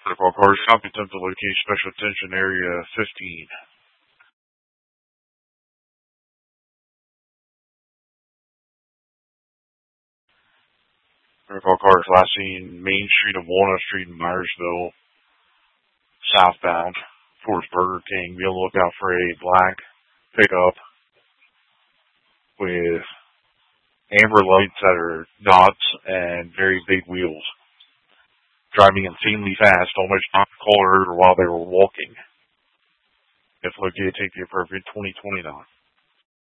Protocol cars, copy attempt to locate special attention area 15. Protocol cars, last seen Main Street of Walnut Street in Myersville, southbound towards Burger King. Be on the lookout for a black pickup with amber lights that are dots and very big wheels. Driving insanely fast, almost knocked the car over while they were walking. If located, take the appropriate 2029.